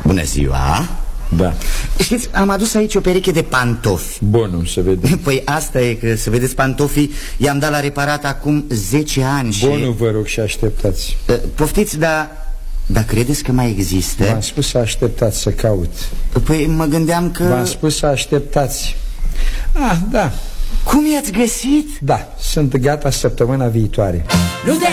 Bună ziua. Da. Știți, am adus aici o pereche de pantofi. Bun, să vedem. Păi asta e, că să vedeți, pantofii i-am dat la reparat acum 10 ani și... Bun, vă rog, și așteptați. Poftiți, dar credeți că mai există? V-am spus să așteptați, să caut. Păi mă gândeam că... V-am spus să așteptați. Ah, da. Cum i-ați găsit? Da, sunt gata săptămâna viitoare. Nu te